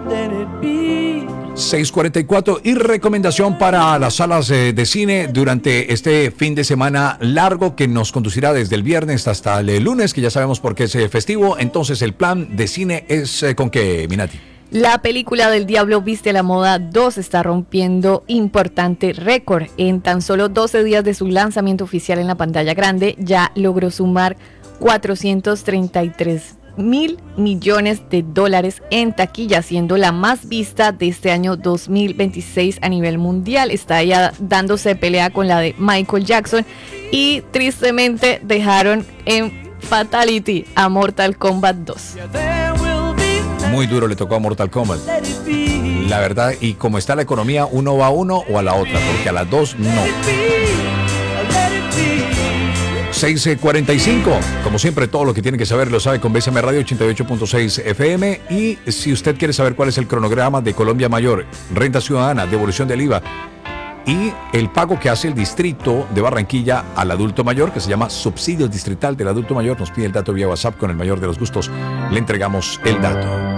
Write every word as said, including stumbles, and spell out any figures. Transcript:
seis cuarenta y cuatro y recomendación para las salas eh, de cine durante este fin de semana largo que nos conducirá desde el viernes hasta el lunes, que ya sabemos por qué es eh, festivo. Entonces el plan de cine es eh, ¿con qué, Minati? La película del Diablo Viste a la Moda dos está rompiendo importante récord. En tan solo doce días de su lanzamiento oficial en la pantalla grande, ya logró sumar cuatrocientos treinta y tres mil millones de dólares en taquilla, siendo la más vista de este año dos mil veintiséis a nivel mundial. Está ya dándose pelea con la de Michael Jackson y tristemente dejaron en Fatality a Mortal Kombat dos. Muy duro le tocó a Mortal Kombat, la verdad, y como está la economía, uno va a uno o a la otra, porque a las dos no. seis cuarenta y cinco, como siempre, todo lo que tiene que saber lo sabe con B S M Radio ochenta y ocho punto seis F M. Y si usted quiere saber cuál es el cronograma de Colombia Mayor, renta ciudadana, devolución del I V A y el pago que hace el distrito de Barranquilla al adulto mayor, que se llama subsidio distrital del adulto mayor, nos pide el dato vía WhatsApp. Con el mayor de los gustos le entregamos el dato.